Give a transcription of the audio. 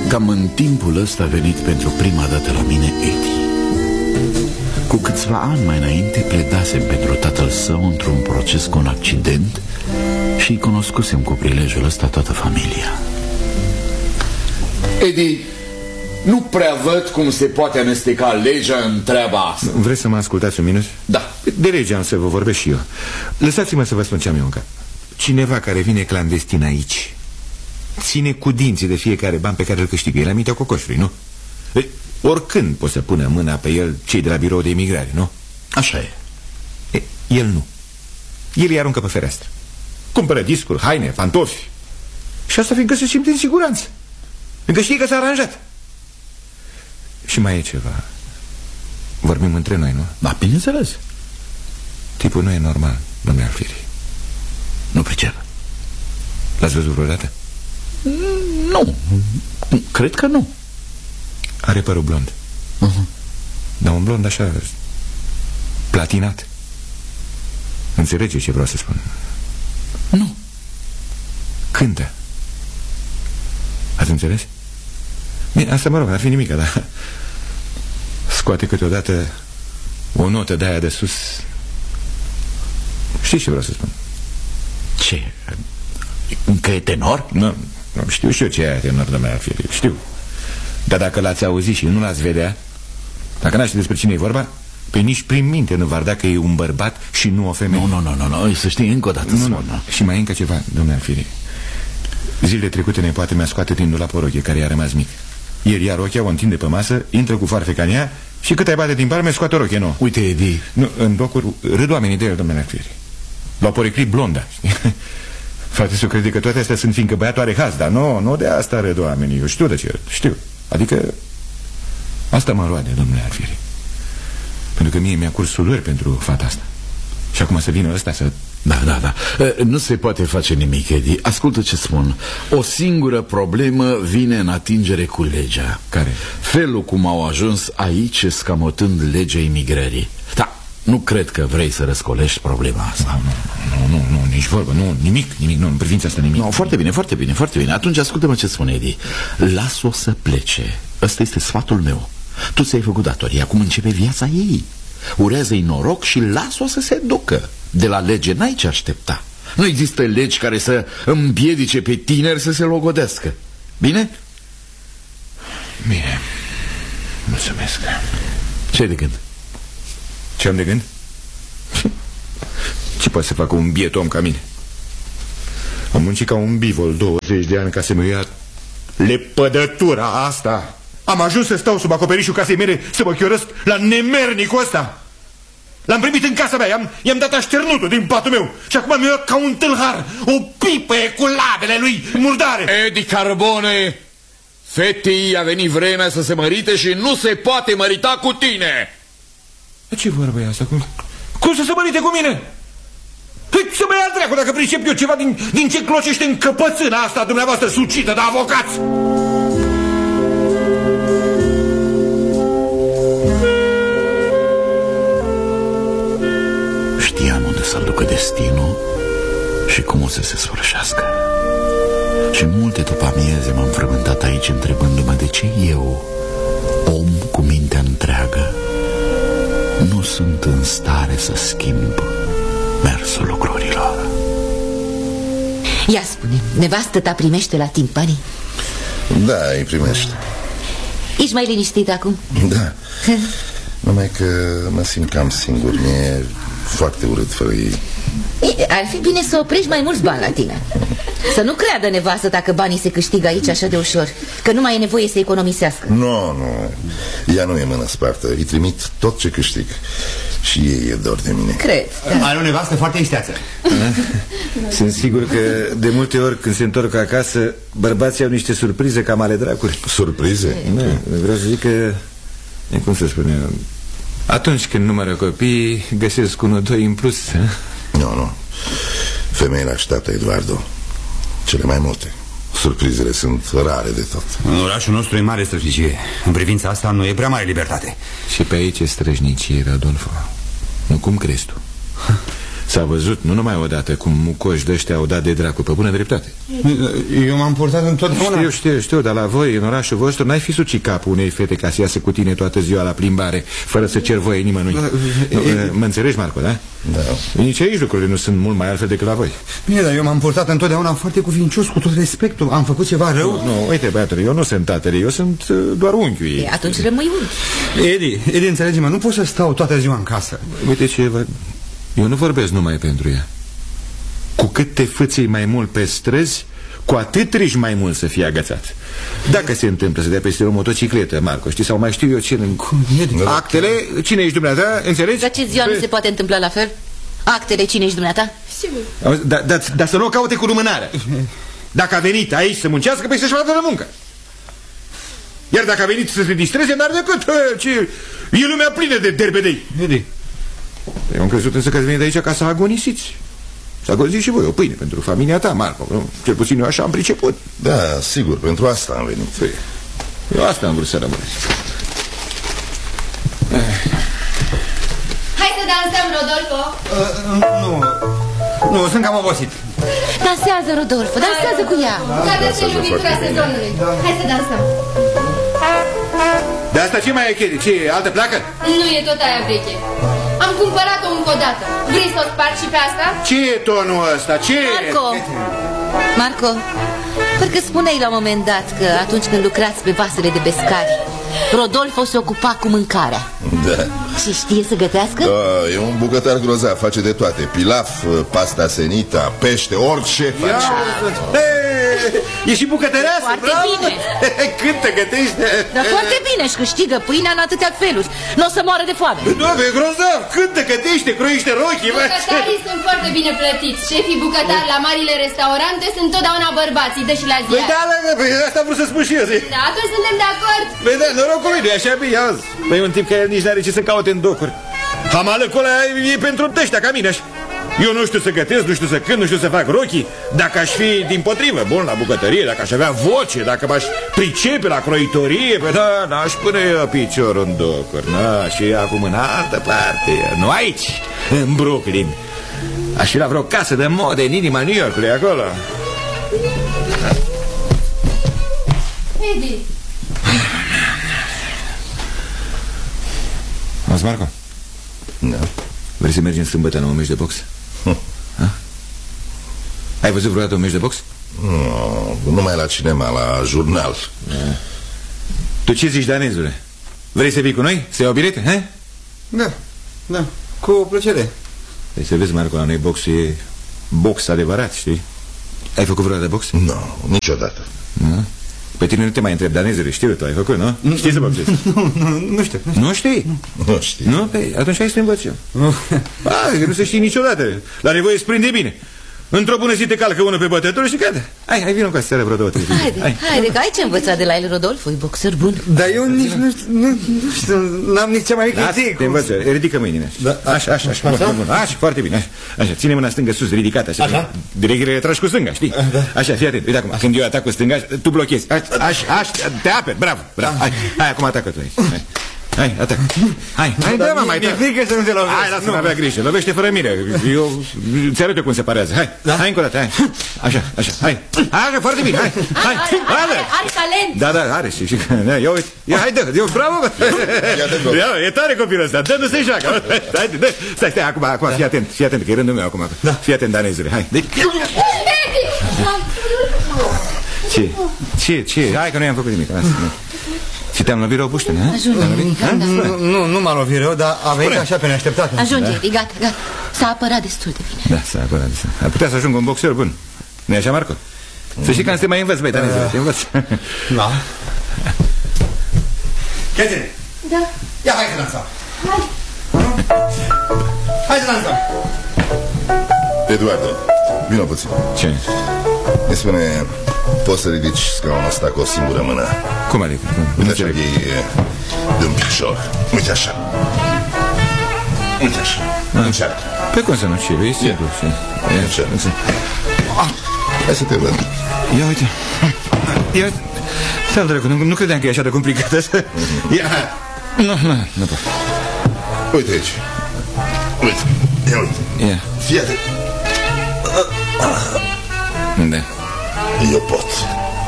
Cam în timpul ăsta a venit pentru prima dată la mine Edi. Cu câțiva ani mai înainte pledasem pentru tatăl său într-un proces cu un accident și îi cunoscusem cu prilejul ăsta toată familia. Edi, nu prea văd cum se poate amesteca legea în treaba asta. Vreți să mă ascultați un minut? Da. De legea am să vă vorbesc și eu. Lăsați-mă să vă spun ce am eu în cap. Cineva care vine clandestin aici ține cu dinții de fiecare ban pe care îl câștigă. E la mintea cocoșului, nu? Oricând pot să pună mâna pe el cei de la birou de emigrare, nu? Așa e. El nu. El îi aruncă pe fereastră. Cumpără discuri, haine, pantofi. Și asta fiindcă se simte în siguranță, fiindcă știe că s-a aranjat. Și mai e ceva. Vorbim între noi, nu? Da, bineînțeles. Tipul nu e normal, domnule Alfieri. Nu pricep. L-ați văzut vreodată? Nu, cred că nu. Are părul blond. Dar un blond așa platinat. Înțelege ce vreau să spun? Nu. Cântă. Ați înțeles? Bine, asta mă rog, n-ar fi nimic, dar scoate câteodată o notă de aia de sus. Știi ce vreau să spun? Ce? Că e tenor? Nu, știu și eu ce e tenor, domnule Alfieri, știu. Dar dacă l-ați auzit și nu l-ați vedea, dacă n-aș ști despre cine e vorba, pe nici prin minte nu v-ar da că e un bărbat și nu o femeie. Nu, să știi încă o dată. Nu. Și mai încă ceva, domnule Alfieri. Zilele trecute nepoate mi-a scoate din dulap o rochie care i-a rămas mic. Ieri ia rochia, o întinde pe masă, intră cu farfeca în ea și cât ai bate din palme, scoate o rochie nouă. Uite, Edi. Nu, în blocuri râd oamenii de el, domnule Alfieri. L-au poreclit blonda. Frate, să crede că toate astea sunt fiindcă băiatul are haz, dar nu de asta râd oamenii. Eu știu de ce râd, știu. Adică asta mă roade, domnule Alfieri. Pentru că mie mi-a curs sulări pentru fata asta. Și acum să vină ăsta să... Da. Nu se poate face nimic, Edi. Ascultă ce spun. O singură problemă vine în atingere cu legea. Care? Felul cum au ajuns aici escamotând legea imigrării. Da, nu cred că vrei să răscolești problema asta. Nu, nici vorbă, nimic, nu, în privința asta nimic. No, foarte bine. Atunci ascultă-mă ce spune Edi. Las-o să plece. Ăsta este sfatul meu. Tu ți-ai făcut datoria, acum începe viața ei. Urează-i noroc și las-o să se ducă. De la lege n-ai ce aștepta. Nu există legi care să împiedice pe tineri să se logodească. Bine? Bine. Mulțumesc. Ce-ai de gând? Ce am de gând? Ce poate să facă un biet om ca mine? Am muncit ca un bivol 20 de ani ca să-mi ia lepădătura asta. Am ajuns să stau sub acoperișul casei mele să mă chiorăsc la nemernicul ăsta. L-am primit în casa mea, i-am dat așternutul din patul meu și acum mi-a ca un tâlhar o pipă cu labele lui murdare. Edi Carbone, fetii, a venit vremea să se mărite și nu se poate mărita cu tine. Ce vorba e asta? Cum să se mărite cu mine? Să mă ia dracu dacă pricep eu ceva din ce clocește în căpățâna asta dumneavoastră sucită de avocați. Știam unde să-l ducă destinul și cum o să se sfârșească. Și multe după amieze m-am frământat aici întrebându-mă de ce eu, om cu mintea întreagă, nu sunt în stare să schimb mersul lucrurilor. Ia spune, nevastă ta primește la timpanii? Da, îi primește. Ești mai liniștit acum? Da. Numai că mă simt cam singur. Mi-e foarte urât fără ei. Ar fi bine să oprești mai mulți bani la tine. Să nu creadă nevastă ta că banii se câștigă aici așa de ușor, că nu mai e nevoie să economisească. Nu, ea nu e mână spartă. Îi trimit tot ce câștig. Și ei e dor de mine. Cred, da. Are o nevastă foarte isteață. Sunt sigur că de multe ori când se întorc acasă, bărbații au niște surprize cam ale dracului. Surprize? Da, vreau să zic că, cum să spune, atunci când numără copii, găsesc unul, doi în plus. Nu. Femeile așteaptă, Eduardo. Cele mai multe. Surprizele sunt rare de tot. În orașul nostru e mare străjnicie. În privința asta nu e prea mare libertate. Și pe aici e străjnicie, Rodolfo. Nu cum crezi tu. S-a văzut nu numai odată cum mucoși de ăștia au dat de dracu, pe bună dreptate. Eu m-am purtat întotdeauna. Știu, dar la voi, în orașul vostru, n-ai fi sucit capul unei fete ca să iasă cu tine toată ziua la plimbare, fără să cer voie nimănui. Mă înțelegi, Marco, da? Da. Nici aici lucrurile nu sunt mult mai altfel decât la voi. Bine, dar eu m-am purtat întotdeauna foarte cuvincios, cu tot respectul. Am făcut ceva rău? Nu, uite, băiatule, eu nu sunt tatăle, eu sunt doar unchiul ei. Atunci rămâi unchi. Edi, înțelege-mă, nu pot să stau toată ziua în casă. Uite ce... Eu nu vorbesc numai pentru ea. Cu cât te fâții mai mult pe străzi, cu atât riști mai mult să fii agățat. Dacă se întâmplă să dea peste o motocicletă, Marco, știi, sau mai știu eu ce... Actele, cine ești dumneata, înțelegi? Dar ce ziua nu se poate întâmpla la fel? Actele, cine ești dumneata? Sigur. Dar să nu o caute cu lumânarea. Dacă a venit aici să muncească, păi să-și facă muncă. Iar dacă a venit să se distreze, n-ar decât e lumea plină de derbedei. Eu am crezut însă că ați venit de aici ca să agonisiți. Să agoniți și voi o pâine pentru familia ta, Marco, nu? Cel puțin eu așa am priceput. Da, sigur, pentru asta am venit. Păi, eu asta am vrut să rămân. Hai să dansăm, Rodolfo. Nu, sunt cam obosit. Dansează, Rodolfo, dansează cu ea. Gata ce iubitura sezonului. Hai să dansăm. De asta ce mai e, ce e, altă placă? Nu e tot aia veche. Am cumpărat-o încă o dată. Vrei să o spargi și pe asta? Ce e tonul ăsta? Ce e? Marco, parcă spuneai la un moment dat că atunci când lucrați pe vasele de pescari, Rodolfo se ocupa cu mâncarea. Da. Și știe să gătească? Da, e un bucătar grozav, face de toate. Pilaf, pasta senita, pește, orice face. E și bucătăreasă. Foarte bine. Cât te gătește? Dar foarte bine, își câștigă pâinea în atâtea feluri. Nu o să moară de foame. Doamne, e grozav. Cât te gătește, croiește rochii. Bucătarii sunt foarte bine plătiți. Șefii bucătari la marile restaurante sunt totdeauna bărbații, dă și la ziar. Păi da, asta am vrut să spun și eu. Da, atunci suntem de acord. Păi da, norocul lui, așa bine, auzi. Păi un tip ca el nici n-are ce să caute în docuri. Hamalăcul ăla e pentru ăștia ca mine, așa. Eu nu știu să gătesc, nu știu să cânt, nu știu să fac rochii. Dacă aș fi dimpotrivă bun la bucătărie, dacă aș avea voce, dacă m-aș pricepe la croitorie, pe da, n-aș pune eu piciorul în docuri, na, și acum în altă parte, nu aici, în Brooklyn. Aș fi la vreo casă de modă în inima New Yorkului, acolo. Edi. Auzi, Marco? Da. Vrei să mergem sâmbătă la un meci de box? Ai văzut vreodată un meci de box? Nu, numai la cinema, la jurnal. Tu ce zici, danezule? Vrei să vii cu noi? Să iau bilete, he? Da, cu plăcere. Păi să vezi, Marco, la noi box e box adevărat, știi? Ai făcut vreodată box? Nu, niciodată. Nu? Pe tine nu te mai întreb, danezule, știu, tu ai făcut, nu? Știi să boxezi? Nu știu. Nu știi? Nu știu. Nu? Păi atunci hai să te învăț eu. Nu se știi niciodată. La nevoie îți prinde bine. Într-o bună zi te calcă unul pe bătătură și gata. Hai, vină cu asta vreo 2-3 zile. Haide, că ai ce învăța de la el, Rodolfo, e boxer bun. Dar eu nici nu știu, n-am nici cea mai mică idee. Te învăț, ridică mâinile. Așa, foarte bine. Așa, ține mâna stângă sus, ridicată așa. Direct le tragi cu stânga, știi? Așa, fii atent. Uite acum, când eu atac cu stânga, tu blochezi. Așa, te aperi, bravo. Hai, acum atacă tu aici. Hai, atac. Hai, dă-mă mai tare. Mi-e frică să nu te lovesc. Hai, lasă-mă, avea grijă. Lovește fără mire. Eu ți arăt eu cum se parează. Hai încă o dată, hai. Așa, hai. Hai, foarte bine, hai. Are talent. Da, are și ia uite. Hai, dă, bravo. E tare copilul ăsta. Dă, nu se joacă. Stai, acum, fii atent, că e rândul meu acum. Fii atent, danezule, hai. Ce? Hai că nu i-am făcut nimic. Și te-am lovit rău, puște-ne, ha? Nu m-a lovit rău, dar a venit așa pe neașteptate. Ajunge, Edi, gata. S-a apărat destul de bine. Da, s-a apărat destul. Ar putea să ajungă un boxer bun. Nu-i așa, Marco? Să știi că să te mai învăț, băi, danezule, te învăț. Da. Catherine. Da. Ia, hai să dansăm. Hai să dansăm. Eduardo, vină puțin. Ce? Ne spune, poți să ridici scaunul ăsta cu o singură mână? Cum adică? Uite așa, e de un picior. Uite așa. Încearcă. Pe cum să nu știu, e simplu. Încearcă. Hai să te văd. Ia uite. Stai, dracu, nu credeam că e așa de complicat asta. Nu pot. Uite aici. Uite. Ia uite. Fii atent. Da. Eu pot.